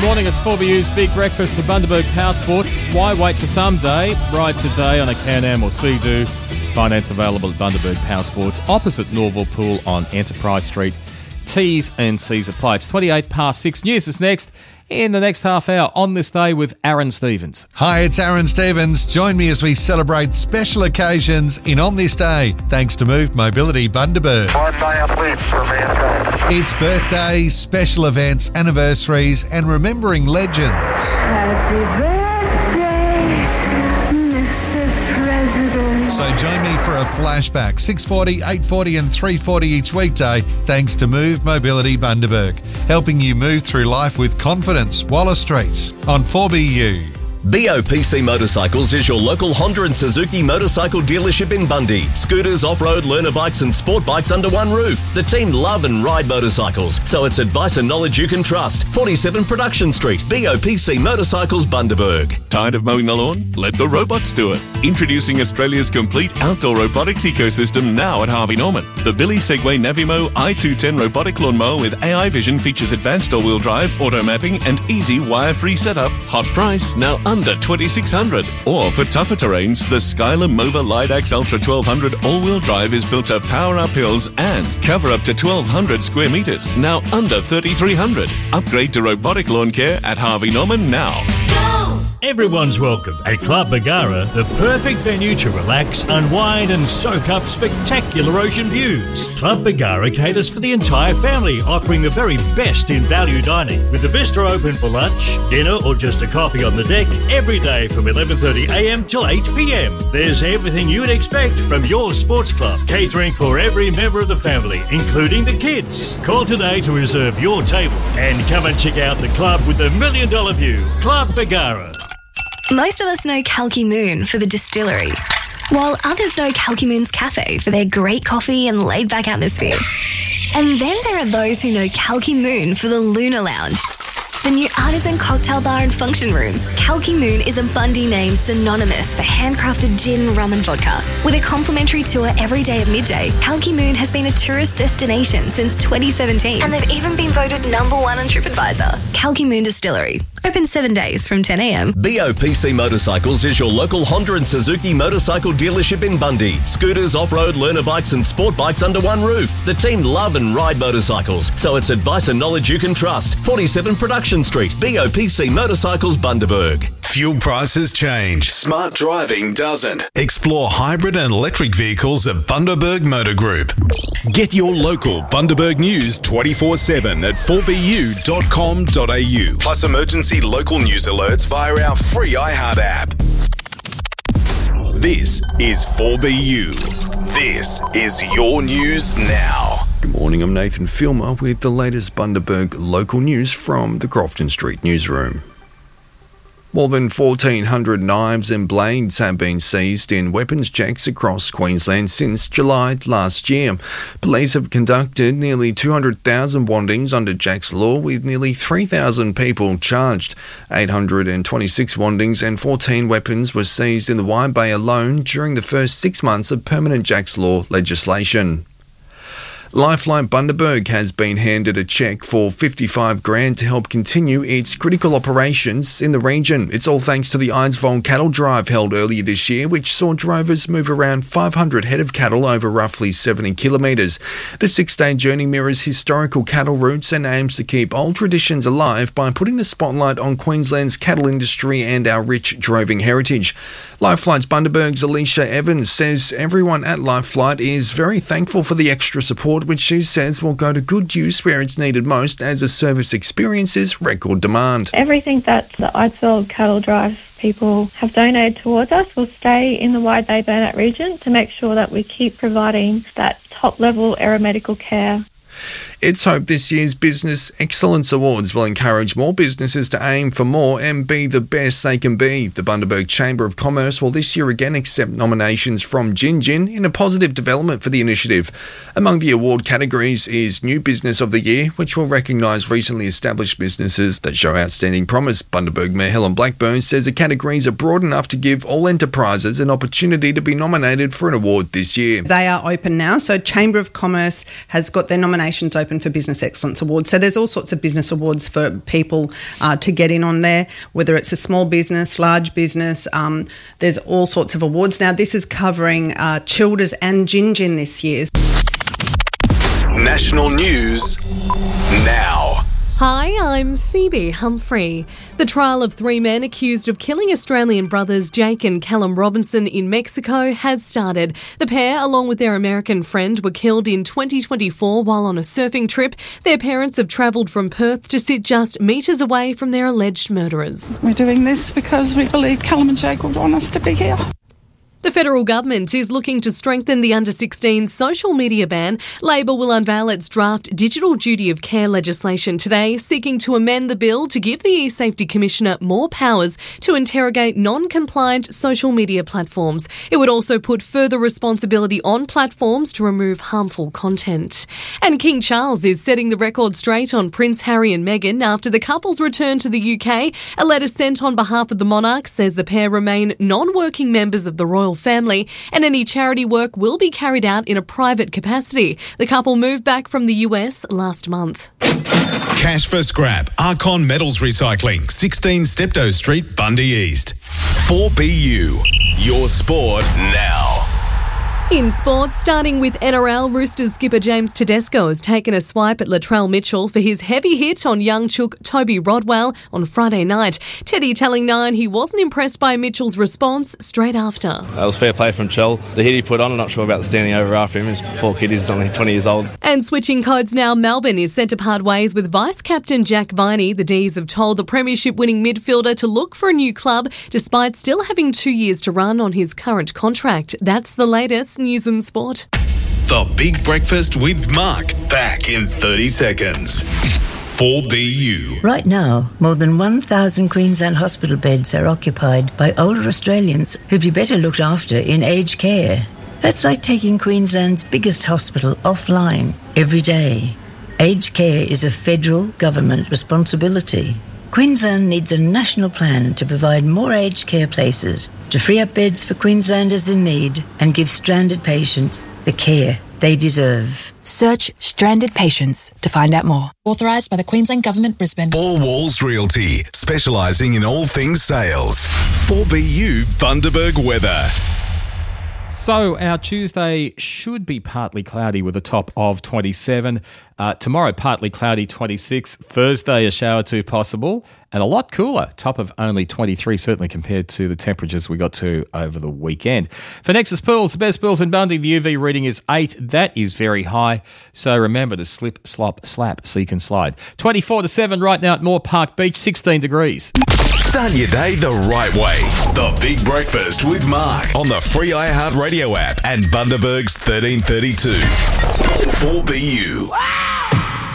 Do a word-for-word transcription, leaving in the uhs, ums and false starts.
Morning, it's four B U's Big Breakfast for Bundaberg Power Sports. Why wait for some day? Ride today on a Can-Am or Sea-Doo. Finance available at Bundaberg Power Sports, opposite Norval Pool on Enterprise Street. T's and C's apply. It's twenty-eight past six. News is next in the next half hour on this day with Aaron Stevens. Hi, it's Aaron Stevens. Join me as we celebrate special occasions in On This Day, thanks to Moved Mobility Bundaberg. One giant leap for mankind. It's birthdays, special events, anniversaries, and remembering legends. Happy birthday, Mister President. So join me for a flashback, six forty, eight forty and three forty each weekday, thanks to Moved Mobility Bundaberg, helping you move through life with confidence. Wallace Street on four B U. B O P C Motorcycles is your local Honda and Suzuki motorcycle dealership in Bundy. Scooters, off-road, learner bikes and sport bikes under one roof. The team love and ride motorcycles, so it's advice and knowledge you can trust. forty-seven Production Street, B O P C Motorcycles Bundaberg. Tired of mowing the lawn? Let the robots do it. Introducing Australia's complete outdoor robotics ecosystem now at Harvey Norman. The Billy Segway Navimo I two ten robotic lawnmower with A I vision features advanced all-wheel drive, auto mapping and easy wire-free setup. Hot price, now under twenty-six hundred dollars. Or for tougher terrains, the Skylar Mova Lidax Ultra twelve hundred all-wheel drive is built to power up hills and cover up to twelve hundred square metres, now under thirty-three hundred dollars. Upgrade to robotic lawn care at Harvey Norman now. Everyone's welcome at Club Bargara, the perfect venue to relax, unwind and soak up spectacular ocean views. Club Bargara caters for the entire family, offering the very best in value dining, with the bistro open for lunch, dinner or just a coffee on the deck every day from eleven thirty a m till eight p m. There's everything you'd expect from your sports club, catering for every member of the family, including the kids. Call today to reserve your table and come and check out the club with the million dollar view, Club Bargara. Most of us know Kalki Moon for the distillery, while others know Kalki Moon's Cafe for their great coffee and laid-back atmosphere. And then there are those who know Kalki Moon for the Luna Lounge, the new artisan cocktail bar and function room. Kalki Moon is a Bundy name synonymous for handcrafted gin, rum and vodka. With a complimentary tour every day at midday, Kalki Moon has been a tourist destination since twenty seventeen, and they've even been voted number one on TripAdvisor. Kalki Moon Distillery, open seven days from ten a m. B O P C Motorcycles is your local Honda and Suzuki motorcycle dealership in Bundy. Scooters, off-road, learner bikes and sport bikes under one roof. The team love and ride motorcycles, so it's advice and knowledge you can trust. forty-seven Production Street, B O P C Motorcycles Bundaberg. Fuel prices change. Smart driving doesn't. Explore hybrid and electric vehicles at Bundaberg Motor Group. Get your local Bundaberg news twenty-four seven at four b u dot com dot a u. Plus emergency local news alerts via our free iHeart app. This is four B U. This is your news now. Good morning, I'm Nathan Filmer with the latest Bundaberg local news from the Crofton Street newsroom. More than fourteen hundred knives and blades have been seized in weapons checks across Queensland since July last year. Police have conducted nearly two hundred thousand wandings under Jack's Law, with nearly three thousand people charged. eight hundred twenty-six wandings and fourteen weapons were seized in the Wide Bay alone during the first six months of permanent Jack's Law legislation. Lifeline Bundaberg has been handed a cheque for fifty-five grand to help continue its critical operations in the region. It's all thanks to the Eidsvoll cattle drive held earlier this year, which saw drovers move around five hundred head of cattle over roughly seventy kilometres. The six-day journey mirrors historical cattle routes and aims to keep old traditions alive by putting the spotlight on Queensland's cattle industry and our rich droving heritage. Lifeline's Bundaberg's Alicia Evans says everyone at Lifelight is very thankful for the extra support, which she says will go to good use where it's needed most as the service experiences record demand. Everything that the Eidsvoll Cattle Drive people have donated towards us will stay in the Wide Bay Burnett region to make sure that we keep providing that top-level aeromedical care. It's hoped this year's Business Excellence Awards will encourage more businesses to aim for more and be the best they can be. The Bundaberg Chamber of Commerce will this year again accept nominations from Gin Gin in a positive development for the initiative. Among the award categories is New Business of the Year, which will recognise recently established businesses that show outstanding promise. Bundaberg Mayor Helen Blackburn says the categories are broad enough to give all enterprises an opportunity to be nominated for an award this year. They are open now, so Chamber of Commerce has got their nominations open Open for Business Excellence Award. So there's all sorts of business awards for people uh, to get in on there, whether it's a small business, large business. Um, there's all sorts of awards. Now, this is covering uh, Childers and Gingin this year. National news now. Hi, I'm Phoebe Humphrey. The trial of three men accused of killing Australian brothers Jake and Callum Robinson in Mexico has started. The pair, along with their American friend, were killed in twenty twenty-four while on a surfing trip. Their parents have travelled from Perth to sit just metres away from their alleged murderers. We're doing this because we believe Callum and Jake would want us to be here. The federal government is looking to strengthen the under sixteen social media ban. Labor will unveil its draft digital duty of care legislation today, seeking to amend the bill to give the e-Safety Commissioner more powers to interrogate non-compliant social media platforms. It would also put further responsibility on platforms to remove harmful content. And King Charles is setting the record straight on Prince Harry and Meghan after the couple's return to the U K. A letter sent on behalf of the monarch says the pair remain non-working members of the royal family, and any charity work will be carried out in a private capacity. The couple moved back from the U S last month. Cash for scrap. Archon Metals Recycling, sixteen Steptoe Street, Bundy East. four B U. Your sport now. In sport, starting with N R L, Roosters skipper James Tedesco has taken a swipe at Latrell Mitchell for his heavy hit on young chook Toby Rodwell on Friday night. Teddy telling Nine he wasn't impressed by Mitchell's response straight after. It was fair play from Chell. The hit he put on, I'm not sure about the standing over after him. His poor kid is only twenty years old. And switching codes now, Melbourne is set to part ways with Vice-Captain Jack Viney. The D's have told the Premiership-winning midfielder to look for a new club, despite still having two years to run on his current contract. That's the latest news and sport. The Big Breakfast with Mark, back in thirty seconds. four B U. Right now, more than one thousand Queensland hospital beds are occupied by older Australians who'd be better looked after in aged care. That's like taking Queensland's biggest hospital offline every day. Aged care is a federal government responsibility. Queensland needs a national plan to provide more aged care places, to free up beds for Queenslanders in need and give stranded patients the care they deserve. Search Stranded Patients to find out more. Authorised by the Queensland Government, Brisbane. Four Walls Realty, specialising in all things sales. four B U Bundaberg weather. So our Tuesday should be partly cloudy with a top of twenty-seven. Uh, tomorrow, partly cloudy, twenty-six. Thursday, a shower or two possible. And a lot cooler, top of only twenty-three, certainly compared to the temperatures we got to over the weekend. For Nexus Pools, the best pools in Bundy, the U V reading is eight. That is very high. So remember to slip, slop, slap, so you can slide. twenty-four to seven right now at Moore Park Beach, sixteen degrees. Start your day the right way. The Big Breakfast with Mark on the free iHeartRadio app and Bundaberg's thirteen thirty-two. four B U.